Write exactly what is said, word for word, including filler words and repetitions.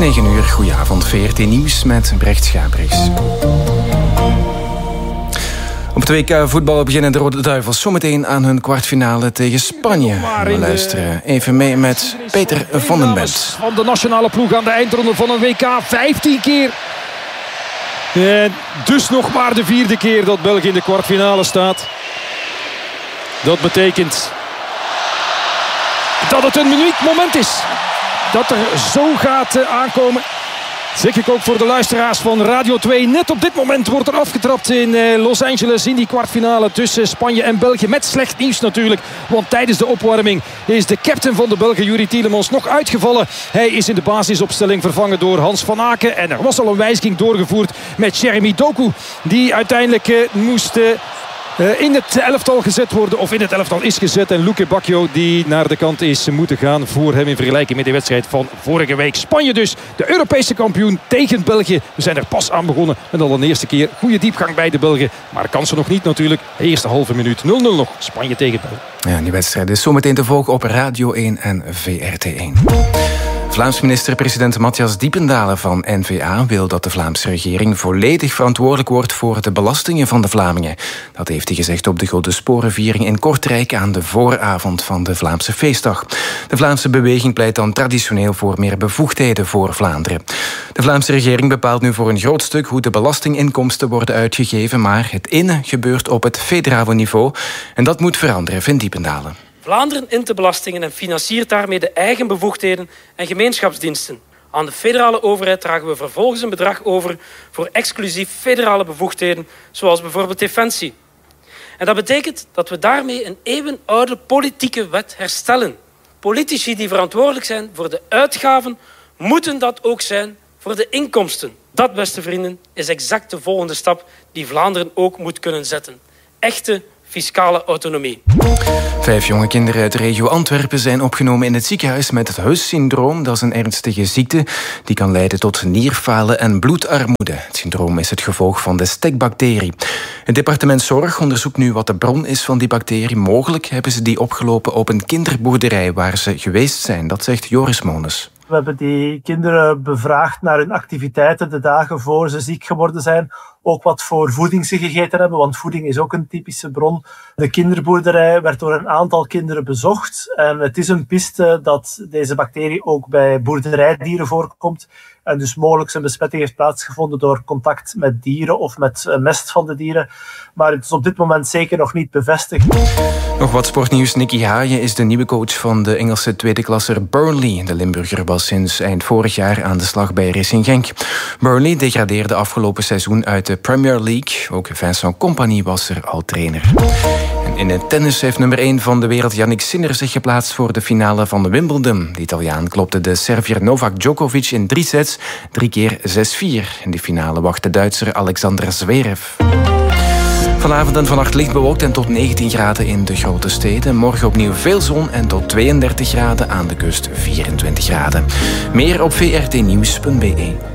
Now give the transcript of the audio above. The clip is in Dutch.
negen uur, goedenavond, V R T Nieuws met Brecht Schabrichs. Op het W K voetbal beginnen de Rode Duivels zometeen aan hun kwartfinale tegen Spanje. We luisteren even mee met Peter van den Bent. Van de nationale ploeg aan de eindronde van een W K, vijftien keer. En dus nog maar de vierde keer dat België in de kwartfinale staat. Dat betekent dat het een uniek moment is. Dat er zo gaat aankomen. Zeg ik ook voor de luisteraars van Radio twee. Net op dit moment wordt er afgetrapt in Los Angeles in die kwartfinale tussen Spanje en België. Met slecht nieuws natuurlijk. Want tijdens de opwarming is de captain van de Belgen, Youri Tielemans, nog uitgevallen. Hij is in de basisopstelling vervangen door Hans van Aken. En er was al een wijziging doorgevoerd met Jeremy Doku. Die uiteindelijk uh, moest... Uh, Uh, in het elftal gezet worden, of in het elftal is gezet. En Luque Bacchio die naar de kant is moeten gaan voor hem in vergelijking met de wedstrijd van vorige week. Spanje dus, de Europese kampioen tegen België. We zijn er pas aan begonnen en al een eerste keer goede diepgang bij de Belgen. Maar kansen nog niet natuurlijk. De eerste halve minuut nul nul nog. Spanje tegen België. Ja, die wedstrijd is zometeen te volgen op Radio één en V R T één. Vlaams minister-president Matthias Diependalen van N V A wil dat de Vlaamse regering volledig verantwoordelijk wordt voor de belastingen van de Vlamingen. Dat heeft hij gezegd op de Gouden Sporenviering in Kortrijk aan de vooravond van de Vlaamse feestdag. De Vlaamse beweging pleit dan traditioneel voor meer bevoegdheden voor Vlaanderen. De Vlaamse regering bepaalt nu voor een groot stuk hoe de belastinginkomsten worden uitgegeven, maar het innen gebeurt op het federale niveau en dat moet veranderen, vindt Diependalen. Vlaanderen int de belastingen en financiert daarmee de eigen bevoegdheden en gemeenschapsdiensten. Aan de federale overheid dragen we vervolgens een bedrag over voor exclusief federale bevoegdheden, zoals bijvoorbeeld defensie. En dat betekent dat we daarmee een eeuwenoude politieke wet herstellen. Politici die verantwoordelijk zijn voor de uitgaven, moeten dat ook zijn voor de inkomsten. Dat, beste vrienden, is exact de volgende stap die Vlaanderen ook moet kunnen zetten. Echte fiscale autonomie. Vijf jonge kinderen uit de regio Antwerpen zijn opgenomen in het ziekenhuis met het Huys-syndroom. Dat is een ernstige ziekte die kan leiden tot nierfalen en bloedarmoede. Het syndroom is het gevolg van de stekbacterie. Het departement Zorg onderzoekt nu wat de bron is van die bacterie. Mogelijk hebben ze die opgelopen op een kinderboerderij waar ze geweest zijn. Dat zegt Joris Moones. We hebben die kinderen bevraagd naar hun activiteiten de dagen voor ze ziek geworden zijn. Ook wat voor voeding ze gegeten hebben, want voeding is ook een typische bron. De kinderboerderij werd door een aantal kinderen bezocht. En het is een piste dat deze bacterie ook bij boerderijdieren voorkomt. En dus mogelijk een besmetting heeft plaatsgevonden door contact met dieren of met mest van de dieren. Maar het is op dit moment zeker nog niet bevestigd. Nog wat sportnieuws. Nicky Haaien is de nieuwe coach van de Engelse tweede klasser Burnley. De Limburger was sinds eind vorig jaar aan de slag bij Racing Genk. Burnley degradeerde afgelopen seizoen uit de Premier League. Ook Vincent Kompany was er al trainer. En in het tennis heeft nummer één van de wereld Jannik Sinner zich geplaatst voor de finale van de Wimbledon. De Italiaan klopte de Serviër Novak Djokovic in drie sets, drie keer zes vier. In de finale wacht de Duitser Alexander Zverev. Vanavond en vannacht licht bewolkt en tot negentien graden in de grote steden. Morgen opnieuw veel zon en tot tweeëndertig graden, aan de kust vierentwintig graden. Meer op v r t nieuws punt b e.